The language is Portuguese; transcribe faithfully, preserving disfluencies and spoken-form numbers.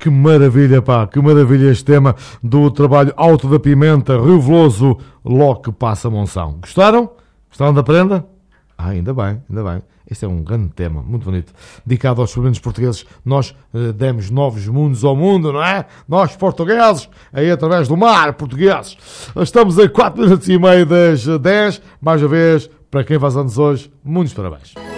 Que maravilha, pá, que maravilha este tema do trabalho Alto da Pimenta, Rio Veloso, logo que passa Monção. Gostaram? Gostaram da prenda? Ah, ainda bem, ainda bem. Este é um grande tema, muito bonito. Dedicado aos experimentos portugueses. Nós eh, demos novos mundos ao mundo, não é? Nós, portugueses, aí através do mar, portugueses. Estamos a quatro minutos e meio das dez. Mais uma vez, para quem faz anos hoje, muitos parabéns.